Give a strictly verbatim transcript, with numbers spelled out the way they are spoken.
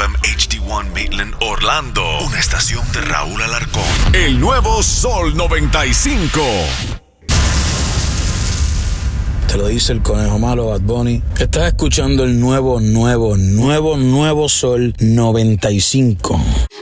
M H D uno Maitland, Orlando. Una estación de Raúl Alarcón. El nuevo Sol noventa y cinco. Te lo dice el conejo malo, Bad Bunny. Estás escuchando el nuevo, nuevo, nuevo, nuevo Sol noventa y cinco.